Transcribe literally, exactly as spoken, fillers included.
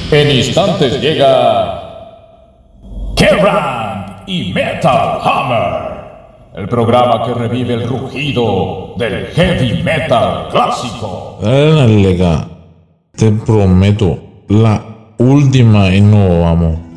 En instantes llega Kerrang y Metal Hammer, el programa que revive el rugido del heavy metal clásico. Dale, lega, te prometo, la última y no vamos.